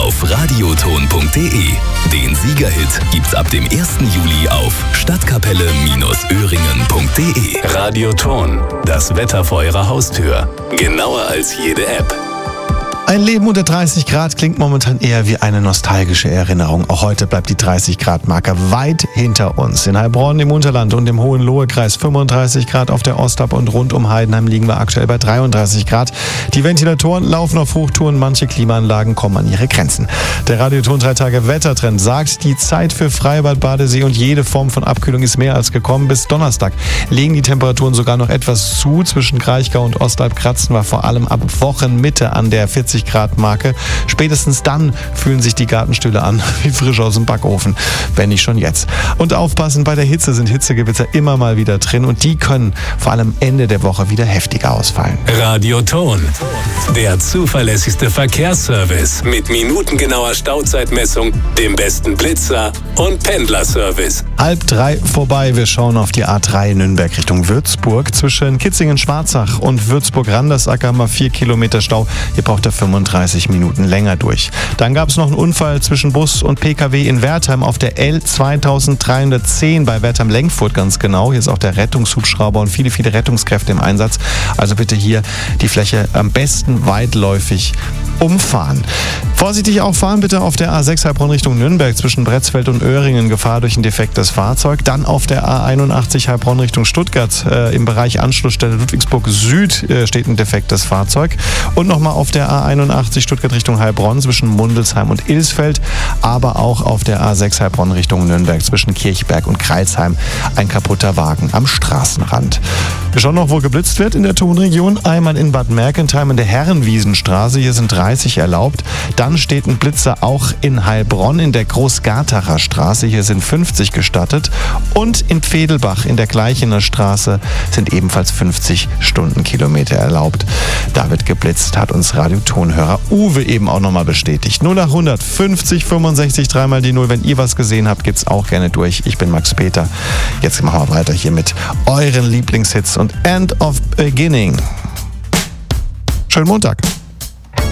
auf radioton.de. Den Siegerhit gibt's ab dem 1. Juli auf stadtkapelle-öhringen.de. Radioton, das Wetter vor Ihrer Haustür. Genauer als jede App. Ein Leben unter 30 Grad klingt momentan eher wie eine nostalgische Erinnerung. Auch heute bleibt die 30-Grad-Marke weit hinter uns. In Heilbronn im Unterland und im Hohenlohe-Kreis 35 Grad, auf der Ostalb und rund um Heidenheim liegen wir aktuell bei 33 Grad. Die Ventilatoren laufen auf Hochtouren, manche Klimaanlagen kommen an ihre Grenzen. Der Radioton 3-Tage-Wettertrend sagt, die Zeit für Freibad, Badesee und jede Form von Abkühlung ist mehr als gekommen. Bis Donnerstag legen die Temperaturen sogar noch etwas zu. Zwischen Kraichgau und Ostalb kratzen wir vor allem ab Wochenmitte an der 40-Grad-Marke. Spätestens dann fühlen sich die Gartenstühle an wie frisch aus dem Backofen, wenn nicht schon jetzt. Und aufpassen, bei der Hitze sind Hitzegewitter immer mal wieder drin und die können vor allem Ende der Woche wieder heftiger ausfallen. Radioton, der zuverlässigste Verkehrsservice mit minutengenauer Stauzeitmessung, dem besten Blitzer und Pendlerservice. 2:30 vorbei, wir schauen auf die A3 Nürnberg Richtung Würzburg. Zwischen Kitzingen-Schwarzach und Würzburg-Randersacker haben wir 4 Kilometer Stau. Hier braucht er 35 Minuten länger durch. Dann gab es noch einen Unfall zwischen Bus und PKW in Wertheim auf der L 2310 bei Wertheim-Lenkfurt ganz genau. Hier ist auch der Rettungshubschrauber und viele Rettungskräfte im Einsatz. Also bitte hier die Fläche am besten weitläufig umfahren. Vorsichtig auch fahren bitte auf der A6 Heilbronn Richtung Nürnberg zwischen Bretzfeld und Öhringen. Gefahr durch ein defektes Fahrzeug. Dann auf der A81 Heilbronn Richtung Stuttgart im Bereich Anschlussstelle Ludwigsburg Süd steht ein defektes Fahrzeug. Und nochmal auf der A81 Stuttgart Richtung Heilbronn zwischen Mundelsheim und Ilsfeld, aber auch auf der A6 Heilbronn Richtung Nürnberg zwischen Kirchberg und Kreilsheim ein kaputter Wagen am Straßenrand. Wir schauen noch, wo geblitzt wird in der Tonregion. Einmal in Bad Mergentheim in der Herrenwiesenstraße, hier sind 30 erlaubt. Dann steht ein Blitzer auch in Heilbronn in der Großgartacher Straße, hier sind 50 gestattet. Und in Pfedelbach in der Gleichener Straße sind ebenfalls 50 Stundenkilometer erlaubt. Da wird geblitzt, hat uns Radiotonhörer Uwe eben auch nochmal bestätigt. 0800 50 65 3 die 0. Wenn ihr was gesehen habt, gibt's auch gerne durch. Ich bin Max Peter. Jetzt machen wir weiter hier mit euren Lieblingshits und End of Beginning. Schönen Montag.